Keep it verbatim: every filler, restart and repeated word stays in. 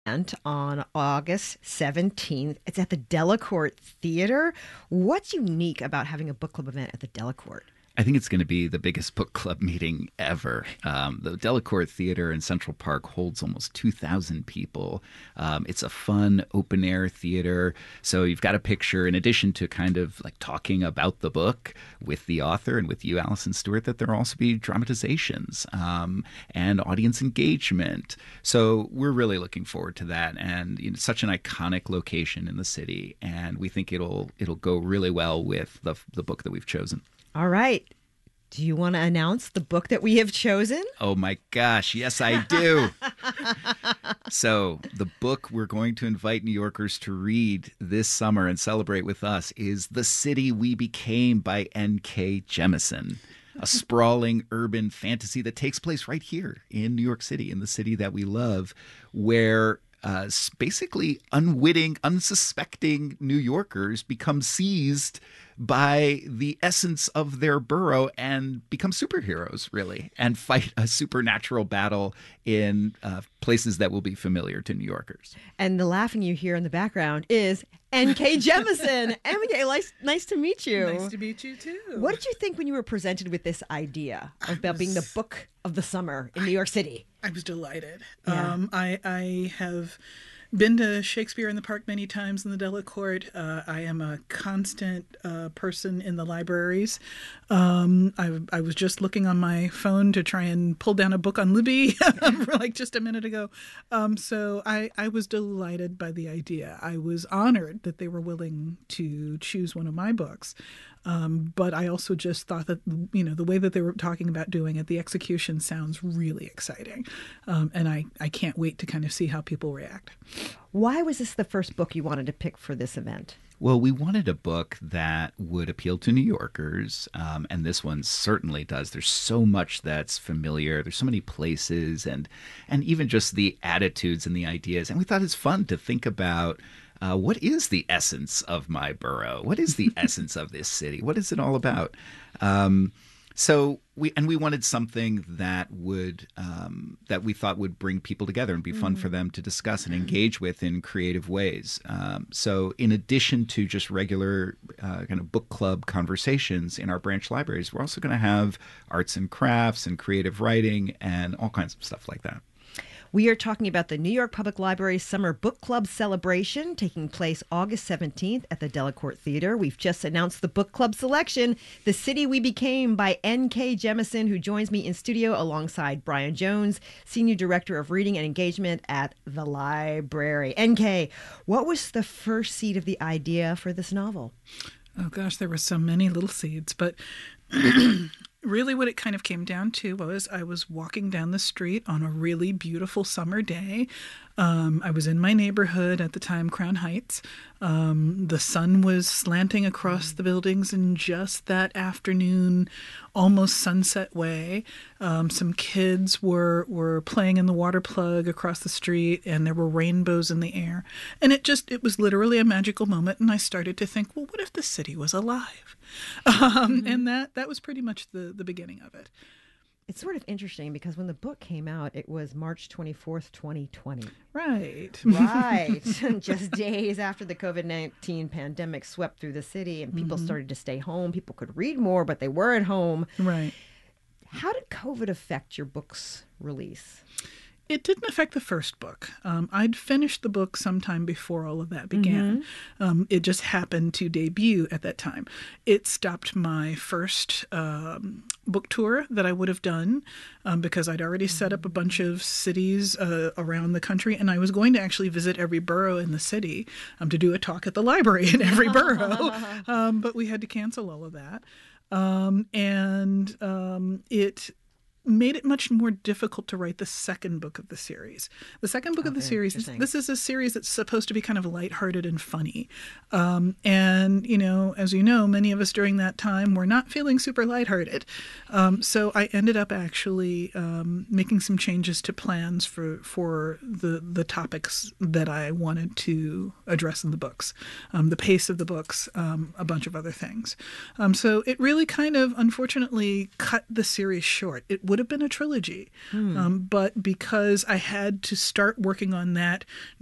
event on August seventeenth. It's at the Delacorte Theater. What's unique about having a book club event at the Delacorte? I think it's going to be the biggest book club meeting ever. Um, the Delacorte Theater in Central Park holds almost two thousand people. Um, it's a fun open air theater. So you've got a picture, in addition to kind of like talking about the book with the author and with you, Allison Stewart, that there'll also be dramatizations um, and audience engagement. So we're really looking forward to that. And you know, such an iconic location in the city. And we think it'll it'll go really well with the, the book that we've chosen. All right. Do you want to announce the book that we have chosen? Oh my gosh, yes I do. So the book we're going to invite New Yorkers to read this summer and celebrate with us is The City We Became by N K Jemisin, a sprawling urban fantasy that takes place right here in New York City, in the city that we love, where uh, basically unwitting, unsuspecting New Yorkers become seized by the essence of their borough and become superheroes, really, and fight a supernatural battle in uh, places that will be familiar to New Yorkers. And the laughing you hear in the background is N K Jemisin. N K, nice, nice to meet you. Nice to meet you, too. What did you think when you were presented with this idea about was, being the book of the summer in New York City? I was delighted. Yeah. Um, I, I have been to Shakespeare in the Park many times in the Delacorte. Uh, I am a constant uh, person in the libraries. Um, I, I was just looking on my phone to try and pull down a book on Libby for like just a minute ago. Um, so I, I was delighted by the idea. I was honored that they were willing to choose one of my books. Um, but I also just thought that, you know, the way that they were talking about doing it, the execution sounds really exciting. Um, and I, I can't wait to kind of see how people react. Why was this the first book you wanted to pick for this event? Well, we wanted a book that would appeal to New Yorkers, um, and this one certainly does. There's so much that's familiar. There's so many places, and and even just the attitudes and the ideas. And we thought it's fun to think about uh, what is the essence of my borough? What is the essence of this city? What is it all about? Um, so we and we wanted something that would um, that we thought would bring people together and be fun mm-hmm. for them to discuss and engage with in creative ways. Um, so in addition to just regular uh, kind of book club conversations in our branch libraries, we're also going to have arts and crafts and creative writing and all kinds of stuff like that. We are talking about the New York Public Library Summer Book Club celebration taking place August seventeenth at the Delacorte Theater. We've just announced the book club selection, The City We Became by N K Jemisin, who joins me in studio alongside Brian Jones, Senior Director of Reading and Engagement at the library. N K, what was the first seed of the idea for this novel? Oh, gosh, there were so many little seeds, but really what it kind of came down to was I was walking down the street on a really beautiful summer day. Um, I was in my neighborhood at the time, Crown Heights. Um, the sun was slanting across the buildings in just that afternoon, almost sunset way. Um, some kids were, were playing in the water plug across the street, and there were rainbows in the air. And it just, it was literally a magical moment. And I started to think, well, what if the city was alive? Um, mm-hmm. And that, that was pretty much the, the beginning of it. It's sort of interesting because when the book came out, it was March twenty-fourth, twenty twenty. Right. Right. Just days after the COVID nineteen pandemic swept through the city and people mm-hmm. started to stay home. People could read more, but they were at home. Right. How did COVID affect your book's release? It didn't affect the first book. Um, I'd finished the book sometime before all of that began. Mm-hmm. Um, it just happened to debut at that time. It stopped my first um, book tour that I would have done um, because I'd already set up a bunch of cities uh, around the country, and I was going to actually visit every borough in the city um, to do a talk at the library in every borough. um, but we had to cancel all of that. Um, and um, it... made it much more difficult to write the second book of the series. The second book okay, of the series, this, this is a series that's supposed to be kind of lighthearted and funny. Um, and, you know, as you know, many of us during that time were not feeling super lighthearted. Um, so I ended up actually um, making some changes to plans for, for the, the topics that I wanted to address in the books, um, the pace of the books, um, a bunch of other things. Um, so it really kind of, unfortunately, cut the series short. It would have been a trilogy. Um, but because I had to start working on that